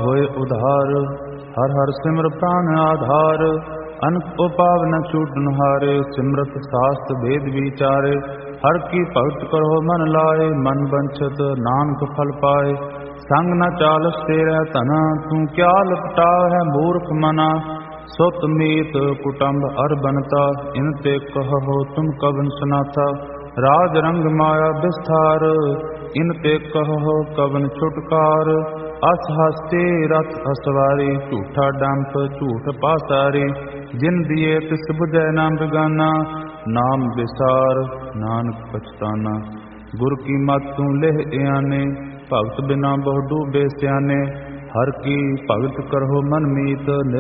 होए उधार। हर हर सिमर प्राण आधार। अनक उपाव न छूटन हारे। सिमरत शास्त्र वेद विचारे। हर की भगत करो मन लाए। मन बंछत नानक फल पाए। संग न चालस तेरा तना। तू क्या लपटा है मूर्ख मना। सुत मीत कुटुंब अर बनता। इन ते कहो तुम कवन सनाथा। राज रंग माया विस्तार। इन ते कहो कवन छुटकार। अस हस्ते रथ असवारी। झूठा डंप झूठ पासारी। जिन दिए तिस बुझै न बिगाना। नाम विसार नानक पछताना। गुर की मत तू लेह आने। भगत बिना बहु डूबे स्याने। हर की भगत करहो मन मीत।